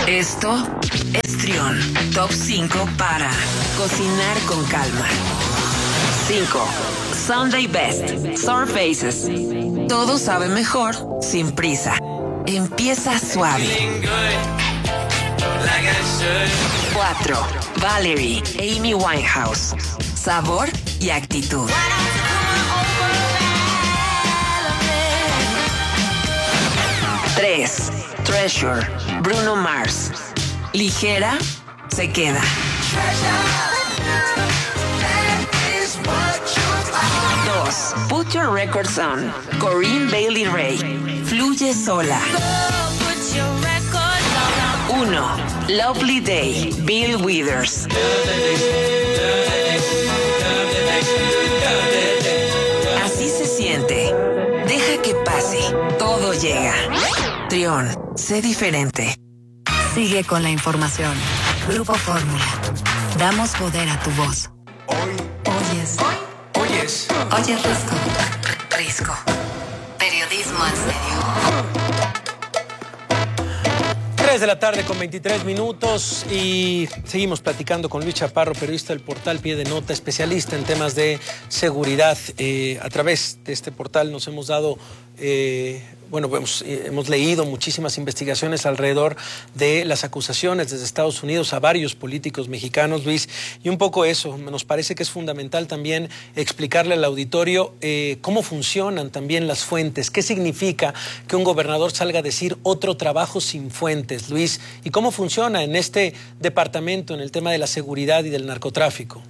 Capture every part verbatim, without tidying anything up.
Esto es Trión, top cinco para cocinar con calma. cinco. Sunday Best, Surfaces. Todo sabe mejor sin prisa. Empieza suave. cuatro. Valerie, Amy Winehouse. Sabor y actitud. tres. Treasure, Bruno Mars. Ligera, se queda. dos. Put Your Records On, Corinne Bailey Rae. Fluye sola. uno. Lovely Day, Bill Withers. Así se siente. Deja que pase. Todo llega. Trión, sé diferente. Sigue con la información. Grupo Fórmula. Damos poder a tu voz. Hoy. Oyes. Hoy. Oyes. Oyes Risco. Risco. Periodismo en serio. tres de la tarde con veintitrés minutos y seguimos platicando con Luis Chaparro, periodista del portal Pie de Nota, especialista en temas de seguridad. Eh, a través de este portal nos hemos dado, eh, bueno, hemos, eh, hemos leído muchísimas investigaciones alrededor de las acusaciones desde Estados Unidos a varios políticos mexicanos, Luis, y un poco eso, nos parece que es fundamental también explicarle al auditorio eh, cómo funcionan también las fuentes, qué significa que un gobernador salga a decir otro trabajo sin fuentes, Luis, y cómo funciona en este departamento en el tema de la seguridad y del narcotráfico.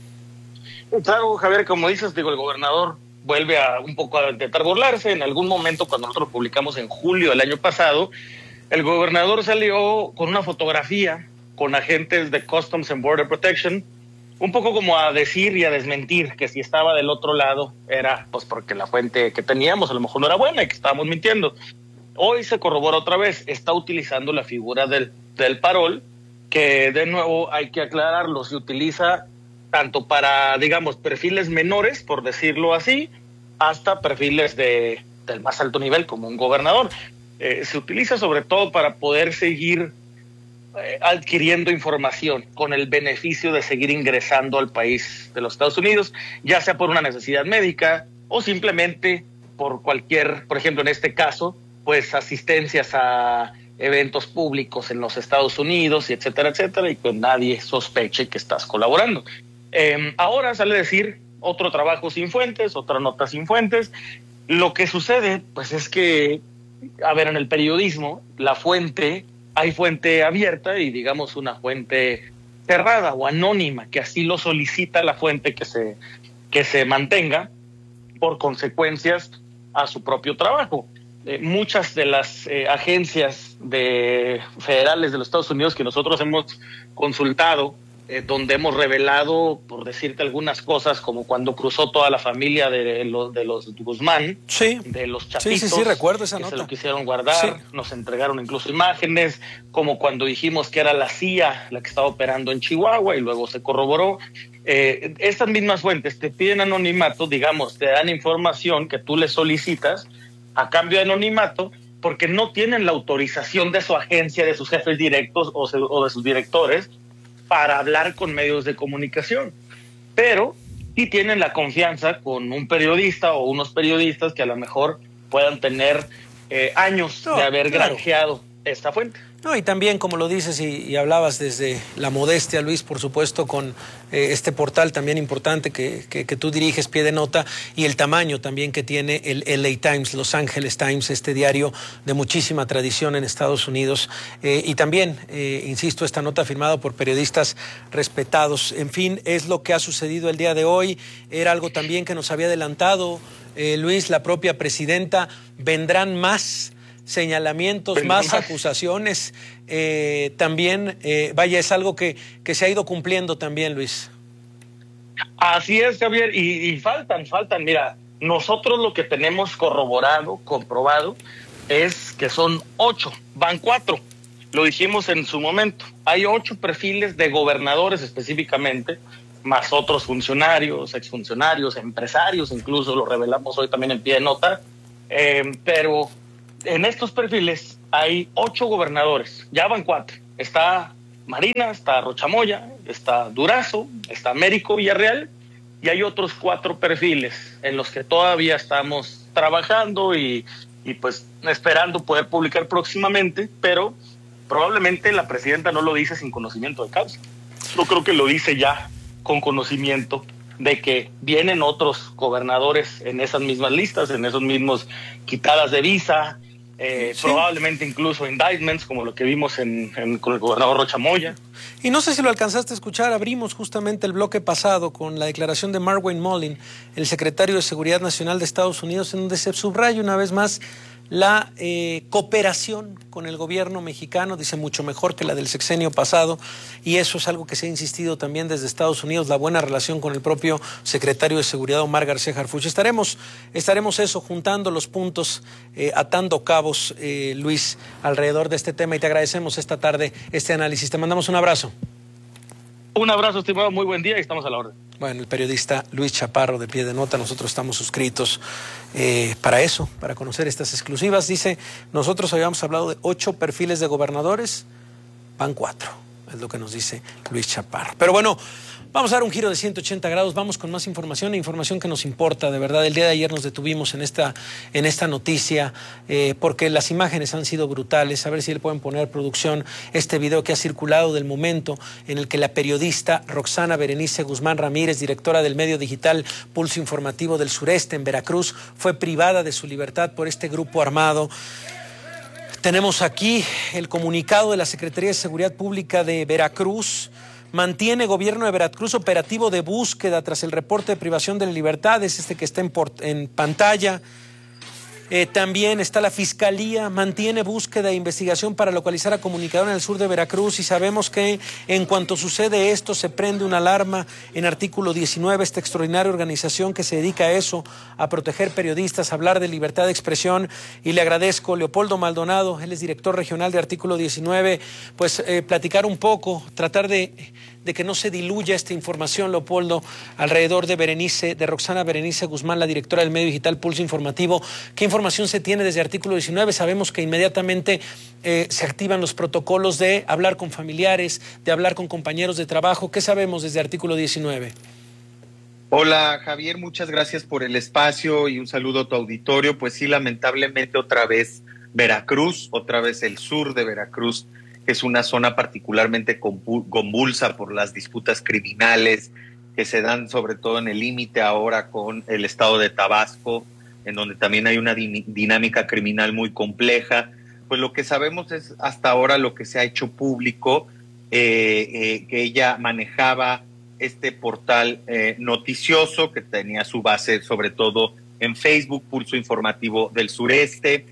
Claro, Javier, como dices, digo, el gobernador vuelve a un poco a intentar burlarse. En algún momento, cuando nosotros publicamos en julio del año pasado, el gobernador salió con una fotografía con agentes de Customs and Border Protection, un poco como a decir y a desmentir que si estaba del otro lado era pues porque la fuente que teníamos a lo mejor no era buena y que estábamos mintiendo. Hoy se corrobora otra vez, está utilizando la figura del, del parol, que de nuevo hay que aclararlo, se utiliza tanto para, digamos, perfiles menores, por decirlo así, hasta perfiles de, del más alto nivel, como un gobernador. Eh, se utiliza sobre todo para poder seguir eh, adquiriendo información con el beneficio de seguir ingresando al país de los Estados Unidos, ya sea por una necesidad médica o simplemente por cualquier, por ejemplo, en este caso, pues asistencias a eventos públicos en los Estados Unidos, y etcétera, etcétera, y que nadie sospeche que estás colaborando. Eh, ahora sale a decir otro trabajo sin fuentes, otra nota sin fuentes. Lo que sucede, pues es que, a ver, en el periodismo, la fuente, hay fuente abierta y digamos una fuente cerrada o anónima, que así lo solicita la fuente que se, que se mantenga por consecuencias a su propio trabajo. Eh, muchas de las eh, agencias de, federales de los Estados Unidos que nosotros hemos consultado, eh, donde hemos revelado, por decirte algunas cosas, como cuando cruzó toda la familia de los, de los Guzmán, sí. de los chapitos, sí, sí, sí, recuerdo esa que nota. se lo quisieron guardar, Sí. Nos entregaron incluso imágenes, como cuando dijimos que era la C I A la que estaba operando en Chihuahua y luego se corroboró. Eh, estas mismas fuentes te piden anonimato, digamos, te dan información que tú les solicitas a cambio de anonimato, porque no tienen la autorización de su agencia, de sus jefes directos o, se, o de sus directores para hablar con medios de comunicación. Pero sí tienen la confianza con un periodista o unos periodistas que a lo mejor puedan tener eh, años no, de haber claro. granjeado esta fuente. No, y también, como lo dices y, y hablabas desde la modestia, Luis, por supuesto, con eh, este portal también importante que, que, que tú diriges, Pie de Nota, y el tamaño también que tiene el L A Times, Los Angeles Times, este diario de muchísima tradición en Estados Unidos. Eh, y también, eh, insisto, esta nota firmada por periodistas respetados. En fin, es lo que ha sucedido el día de hoy. Era algo también que nos había adelantado, eh, Luis, la propia presidenta. Vendrán más señalamientos, más acusaciones, eh, también, eh, vaya, es algo que, que se ha ido cumpliendo también, Luis. Así es, Javier, y, y faltan, faltan, mira, nosotros lo que tenemos corroborado, comprobado, es que son ocho, van cuatro, lo dijimos en su momento, hay ocho perfiles de gobernadores específicamente, más otros funcionarios, exfuncionarios, empresarios, incluso lo revelamos hoy también en Pie de Nota, eh, pero en estos perfiles hay ocho gobernadores, ya van cuatro, Está Marina, está Rochamoya, está Durazo, está Américo Villarreal, y hay otros cuatro perfiles en los que todavía estamos trabajando y, y pues esperando poder publicar próximamente, pero probablemente la presidenta no lo dice sin conocimiento de causa. Yo creo que lo dice ya con conocimiento de que vienen otros gobernadores en esas mismas listas, en esos mismos quitadas de visa, eh, sí. probablemente incluso indictments, como lo que vimos en, en, con el gobernador Rochamoya. Y no sé si lo alcanzaste a escuchar, abrimos justamente el bloque pasado con la declaración de Marwayne Mullin, el secretario de Seguridad Nacional de Estados Unidos, en donde se subraya una vez más la eh, cooperación con el gobierno mexicano, dice mucho mejor que la del sexenio pasado, y eso es algo que se ha insistido también desde Estados Unidos, la buena relación con el propio secretario de Seguridad, Omar García Harfuch. Estaremos, estaremos eso, juntando los puntos, eh, atando cabos, eh, Luis, alrededor de este tema, y te agradecemos esta tarde este análisis. Te mandamos un abrazo. Un abrazo, estimado, muy buen día y estamos a la orden. Bueno, el periodista Luis Chaparro de Pie de Nota, nosotros estamos suscritos eh, para eso, para conocer estas exclusivas. Dice, nosotros habíamos hablado de ocho perfiles de gobernadores, van cuatro, es lo que nos dice Luis Chaparro. Pero bueno, vamos a dar un giro de ciento ochenta grados, vamos con más información, e información que nos importa, de verdad. El día de ayer nos detuvimos en esta, en esta noticia eh, porque las imágenes han sido brutales. A ver si le pueden poner, producción, este video que ha circulado del momento en el que la periodista Roxana Berenice Guzmán Ramírez, directora del medio digital Pulso Informativo del Sureste en Veracruz, fue privada de su libertad por este grupo armado. Tenemos aquí el comunicado de la Secretaría de Seguridad Pública de Veracruz. Mantiene gobierno de Veracruz operativo de búsqueda tras el reporte de privación de libertad, es este que está en, en pantalla. Eh, también está la Fiscalía, mantiene búsqueda e investigación para localizar a comunicador en el sur de Veracruz, y sabemos que en cuanto sucede esto se prende una alarma en artículo diecinueve, esta extraordinaria organización que se dedica a eso, a proteger periodistas, a hablar de libertad de expresión, y le agradezco Leopoldo Maldonado, él es director regional de artículo diecinueve, pues eh, platicar un poco, tratar de... de que no se diluya esta información, Leopoldo, alrededor de Berenice, de Roxana Berenice Guzmán, la directora del medio digital Pulso Informativo. ¿Qué información se tiene desde artículo diecinueve? Sabemos que inmediatamente eh, se activan los protocolos de hablar con familiares, de hablar con compañeros de trabajo. ¿Qué sabemos desde artículo diecinueve? Hola, Javier, muchas gracias por el espacio y un saludo a tu auditorio. Pues sí, lamentablemente otra vez Veracruz, otra vez el sur de Veracruz, que es una zona particularmente convulsa por las disputas criminales que se dan sobre todo en el límite ahora con el estado de Tabasco, en donde también hay una dinámica criminal muy compleja. Pues lo que sabemos es hasta ahora lo que se ha hecho público, eh, eh, que ella manejaba este portal eh, noticioso que tenía su base sobre todo en Facebook, Pulso Informativo del Sureste,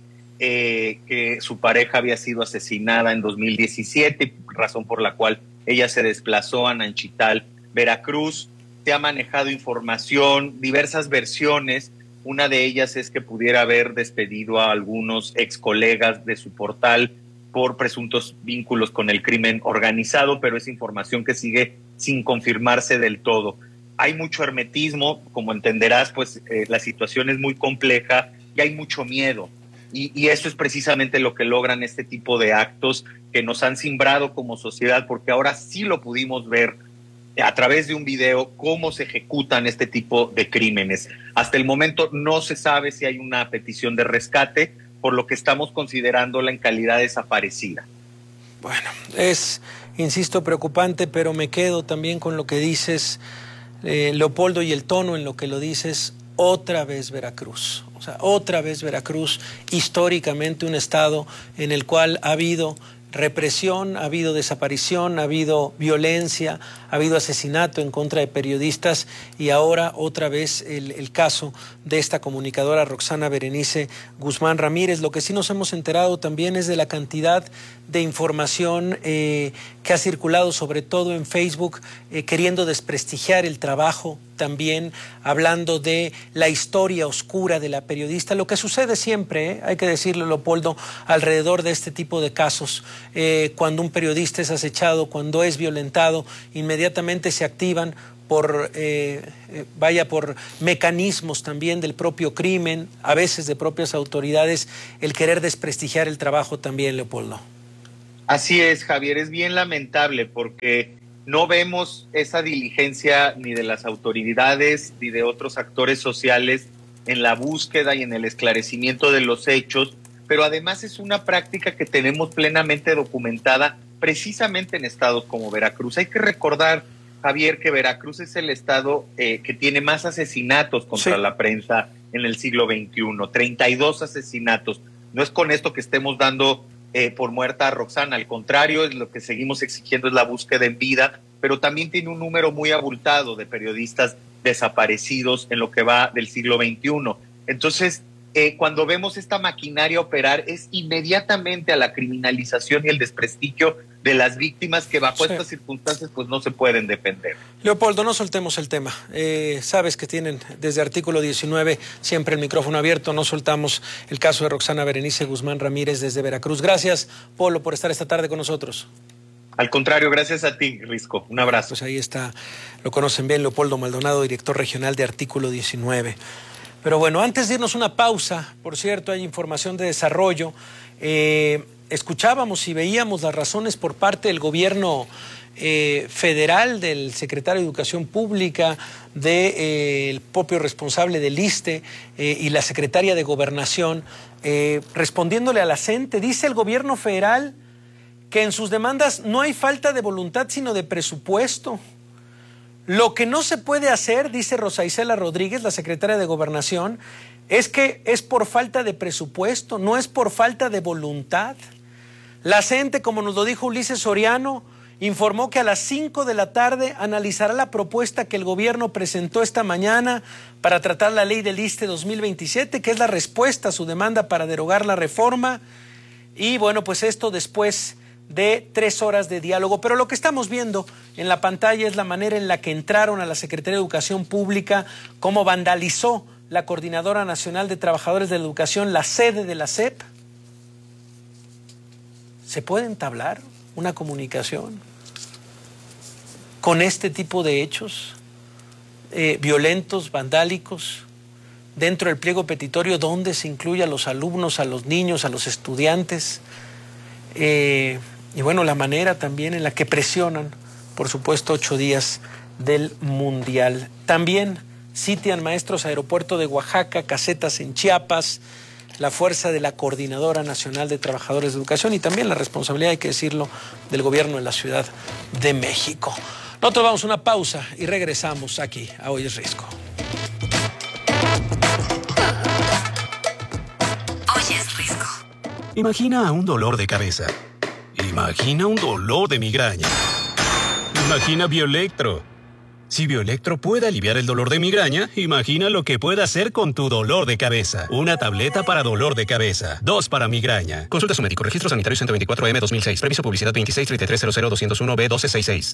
Eh, que su pareja había sido asesinada en dos mil diecisiete, razón por la cual ella se desplazó a Nanchital, Veracruz. Se ha manejado información, diversas versiones. Una de ellas es que pudiera haber despedido a algunos ex colegas de su portal por presuntos vínculos con el crimen organizado, pero es información que sigue sin confirmarse del todo. Hay mucho hermetismo, como entenderás, pues eh, la situación es muy compleja y hay mucho miedo. Y, y eso es precisamente lo que logran este tipo de actos que nos han cimbrado como sociedad, porque ahora sí lo pudimos ver a través de un video cómo se ejecutan este tipo de crímenes. Hasta el momento no se sabe si hay una petición de rescate, por lo que estamos considerándola en calidad desaparecida. Bueno, es, insisto, preocupante, pero me quedo también con lo que dices, eh, Leopoldo, y el tono en lo que lo dices. Otra vez Veracruz, o sea, otra vez Veracruz, históricamente un estado en el cual ha habido represión, ha habido desaparición, ha habido violencia, ha habido asesinato en contra de periodistas, y ahora otra vez el, el caso de esta comunicadora Roxana Berenice Guzmán Ramírez. Lo que sí nos hemos enterado también es de la cantidad de información eh, que ha circulado, sobre todo en Facebook, eh, queriendo desprestigiar el trabajo, también hablando de la historia oscura de la periodista, lo que sucede siempre, ¿eh? hay que decirlo, Leopoldo, alrededor de este tipo de casos. Eh, cuando un periodista es acechado, cuando es violentado, inmediatamente se activan por, eh, eh, vaya, por mecanismos también del propio crimen, a veces de propias autoridades, el querer desprestigiar el trabajo también, Leopoldo. Así es, Javier, es bien lamentable porque no vemos esa diligencia ni de las autoridades ni de otros actores sociales en la búsqueda y en el esclarecimiento de los hechos, pero además es una práctica que tenemos plenamente documentada precisamente en estados como Veracruz. Hay que recordar, Javier, que Veracruz es el estado eh, que tiene más asesinatos contra sí. la prensa en el siglo veintiuno, treinta y dos asesinatos. No es con esto que estemos dando eh, por muerta a Roxana, al contrario, es lo que seguimos exigiendo es la búsqueda en vida, pero también tiene un número muy abultado de periodistas desaparecidos en lo que va del siglo veintiuno. Entonces, eh, cuando vemos esta maquinaria operar, es inmediatamente a la criminalización y el desprestigio de las víctimas que bajo sí. estas circunstancias pues no se pueden defender. Leopoldo, no soltemos el tema. Eh, sabes que tienen desde artículo diecinueve siempre el micrófono abierto. No soltamos el caso de Roxana Berenice Guzmán Ramírez desde Veracruz. Gracias, Polo, por estar esta tarde con nosotros. Al contrario, gracias a ti, Risco. Un abrazo. Pues ahí está, lo conocen bien, Leopoldo Maldonado, director regional de artículo diecinueve. Pero bueno, antes de irnos una pausa, por cierto, hay información de desarrollo. Eh, escuchábamos y veíamos las razones por parte del gobierno eh, federal, del secretario de Educación Pública, del de, eh, propio responsable del ISSSTE eh, y la secretaria de Gobernación, eh, respondiéndole a la CENTE. Dice el gobierno federal que en sus demandas no hay falta de voluntad, sino de presupuesto. Lo que no se puede hacer, dice Rosa Isela Rodríguez, la secretaria de Gobernación, es que es por falta de presupuesto, no es por falta de voluntad. La CENTE, como nos lo dijo Ulises Soriano, informó que a las cinco de la tarde analizará la propuesta que el gobierno presentó esta mañana para tratar la ley del ISSSTE dos mil veintisiete, que es la respuesta a su demanda para derogar la reforma. Y bueno, pues esto después de tres horas de diálogo. Pero lo que estamos viendo en la pantalla es la manera en la que entraron a la Secretaría de Educación Pública, cómo vandalizó la Coordinadora Nacional de Trabajadores de la Educación, la sede de la S E P. ¿Se puede entablar una comunicación con este tipo de hechos eh, violentos, vandálicos, dentro del pliego petitorio donde se incluye a los alumnos, a los niños, a los estudiantes? Eh, y bueno, la manera también en la que presionan, por supuesto, ocho días del Mundial. También sitian maestros a aeropuerto de Oaxaca, casetas en Chiapas, la fuerza de la Coordinadora Nacional de Trabajadores de Educación y también la responsabilidad, hay que decirlo, del gobierno de la Ciudad de México. Nosotros vamos a una pausa y regresamos aquí a Hoy es Risco. Hoy es Risco. Imagina un dolor de cabeza. Imagina un dolor de migraña. Imagina Bioelectro. Si Bioelectro puede aliviar el dolor de migraña, imagina lo que puede hacer con tu dolor de cabeza. Una tableta para dolor de cabeza. Dos para migraña. Consulta a su médico. Registro sanitario ciento veinticuatro M dos mil seis. Previso publicidad veintiséis treinta y tres cero cero doscientos uno B doce sesenta y seis.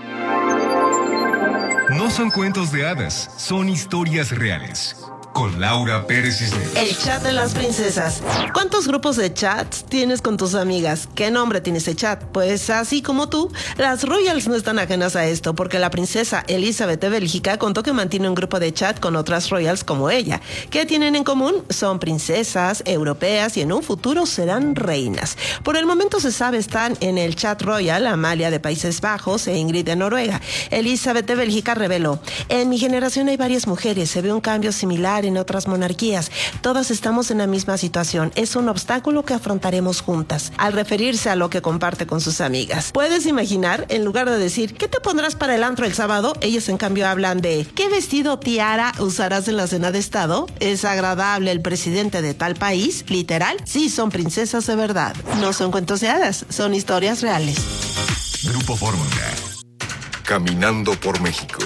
No son cuentos de hadas, son historias reales. Con Laura Pérez Cisneros. El chat de las princesas. ¿Cuántos grupos de chats tienes con tus amigas? ¿Qué nombre tiene ese chat? Pues así como tú, las royals no están ajenas a esto, porque la princesa Elizabeth de Bélgica contó que mantiene un grupo de chat con otras royals como ella. ¿Qué tienen en común? Son princesas europeas y en un futuro serán reinas. Por el momento se sabe están en el chat royal Amalia de Países Bajos e Ingrid de Noruega. Elizabeth de Bélgica reveló: en mi generación hay varias mujeres, se ve un cambio similar en otras monarquías. Todas estamos en la misma situación. Es un obstáculo que afrontaremos juntas. Al referirse a lo que comparte con sus amigas. ¿Puedes imaginar? En lugar de decir, ¿qué te pondrás para el antro el sábado? Ellas en cambio hablan de, ¿qué vestido tiara usarás en la cena de estado? ¿Es agradable el presidente de tal país? ¿Literal? Sí, son princesas de verdad. No son cuentos de hadas, son historias reales. Grupo Fórmula. Caminando por México.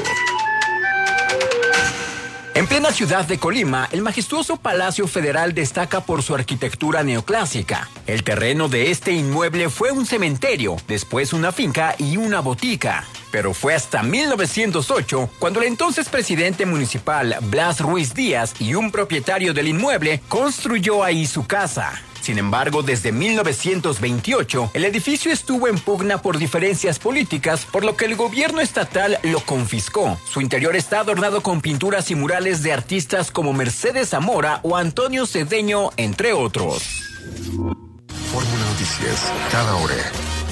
En plena ciudad de Colima, el majestuoso Palacio Federal destaca por su arquitectura neoclásica. El terreno de este inmueble fue un cementerio, después una finca y una botica. Pero fue hasta mil novecientos ocho cuando el entonces presidente municipal Blas Ruiz Díaz y un propietario del inmueble construyó ahí su casa. Sin embargo, desde mil novecientos veintiocho, el edificio estuvo en pugna por diferencias políticas, por lo que el gobierno estatal lo confiscó. Su interior está adornado con pinturas y murales de artistas como Mercedes Zamora o Antonio Cedeño, entre otros. Fórmula Noticias, cada hora.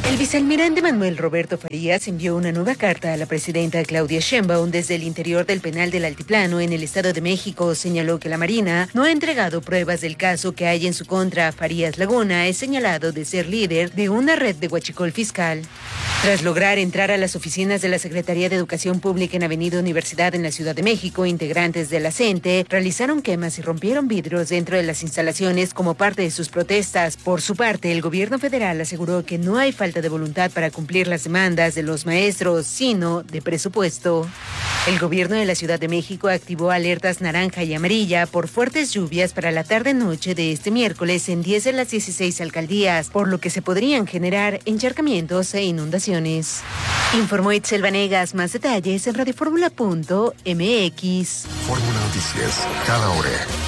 El vicealmirante Manuel Roberto Farías envió una nueva carta a la presidenta Claudia Sheinbaum desde el interior del penal del Altiplano en el Estado de México. Señaló que la Marina no ha entregado pruebas del caso que hay en su contra. Farías Laguna es señalado de ser líder de una red de huachicol fiscal. Tras lograr entrar a las oficinas de la Secretaría de Educación Pública en Avenida Universidad en la Ciudad de México, integrantes de la CENTE realizaron quemas y rompieron vidrios dentro de las instalaciones como parte de sus protestas. Por su parte, el gobierno federal aseguró que no hay falta de voluntad para cumplir las demandas de los maestros, sino de presupuesto. El gobierno de la Ciudad de México activó alertas naranja y amarilla por fuertes lluvias para la tarde-noche de este miércoles en diez de las dieciséis alcaldías, por lo que se podrían generar encharcamientos e inundaciones. Informó Itzel Vanegas. Más detalles en radioformula punto m x. Fórmula Noticias, cada hora.